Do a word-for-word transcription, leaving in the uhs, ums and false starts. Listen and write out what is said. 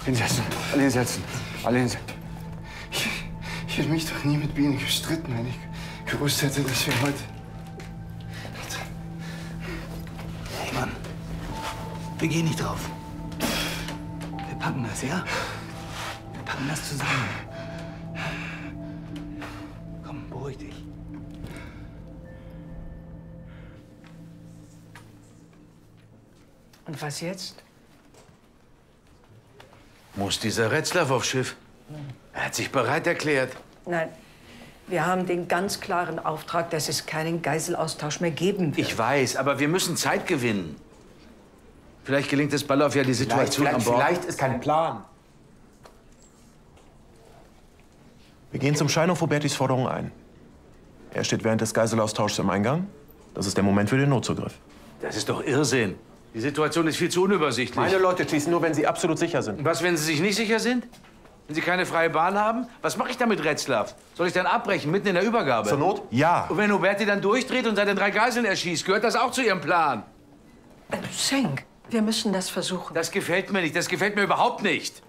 Hinsetzen, alle hinsetzen, alle hinsetzen. Ich, ich hätte mich doch nie mit Biene gestritten, wenn ich gewusst hätte, dass wir heute... Hey, Mann. Wir gehen nicht drauf. Wir packen das, ja? Wir packen das zusammen. Komm, beruhig dich. Und was jetzt? Muss dieser Retzlaff aufs Schiff? Er hat sich bereit erklärt. Nein, wir haben den ganz klaren Auftrag, dass es keinen Geiselaustausch mehr geben wird. Ich weiß, aber wir müssen Zeit gewinnen. Vielleicht gelingt es Balloff ja, die Situation vielleicht, an Bord. Vielleicht ist kein Plan. Wir gehen zum Schein auf Robertis Forderung ein. Er steht während des Geiselaustauschs im Eingang. Das ist der Moment für den Notzugriff. Das ist doch Irrsinn. Die Situation ist viel zu unübersichtlich. Meine Leute schießen nur, wenn sie absolut sicher sind. Und was, wenn Sie sich nicht sicher sind? Wenn Sie keine freie Bahn haben? Was mache ich dann mit Retzlaff? Soll ich dann abbrechen, mitten in der Übergabe? Zur Not? Ja. Und wenn Huberti dann durchdreht und seine drei Geiseln erschießt, gehört das auch zu Ihrem Plan? Äh, Schenk, wir müssen das versuchen. Das gefällt mir nicht. Das gefällt mir überhaupt nicht.